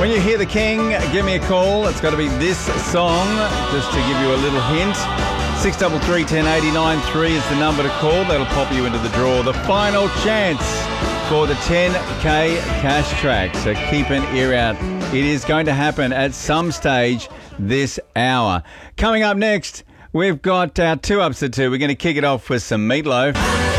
When you hear the King, give me a call. It's got to be this song, just to give you a little hint. 633 1089 3 is the number to call. That'll pop you into the draw. The final chance for the 10K cash track. So keep an ear out. It is going to happen at some stage this hour. Coming up next, we've got our 2 ups to 2. We're going to kick it off with some Meatloaf.